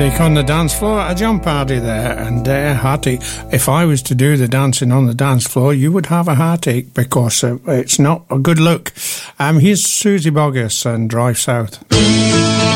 Heartache on the dance floor at a jump party there, and heartache. If I was to do the dancing on the dance floor, you would have a heartache because it's not a good look. Here's Susie Boggess and Drive South.